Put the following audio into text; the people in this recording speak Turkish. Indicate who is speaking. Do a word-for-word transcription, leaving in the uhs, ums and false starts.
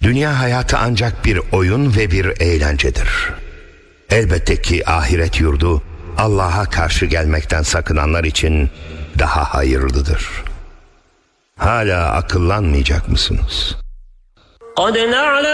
Speaker 1: Dünya hayatı ancak bir oyun ve bir eğlencedir. Elbette ki ahiret yurdu Allah'a karşı gelmekten sakınanlar için daha hayırlıdır. Hala akıllanmayacak mısınız?